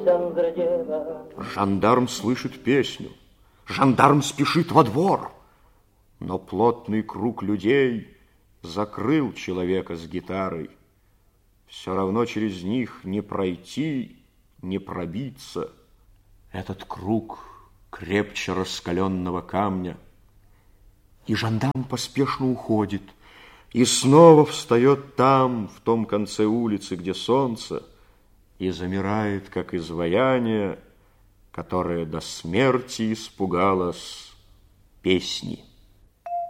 Жандарм слышит песню. Жандарм спешит во двор. Но плотный круг людей закрыл человека с гитарой. Все равно через них не пройти, не пробиться. Этот круг крепче раскаленного камня. И жандарм поспешно уходит. И снова встает там, в том конце улицы, где солнце, и замирает, как изваяние, которое до смерти испугалось песни.